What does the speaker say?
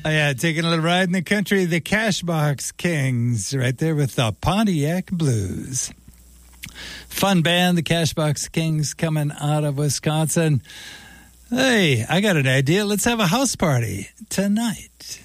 Oh, yeah, taking a little ride in the country. The Cashbox Kings right there with the Pontiac Blues. Fun band, the Cashbox Kings, coming out of Wisconsin. Hey, I got an idea. Let's have a house party tonight.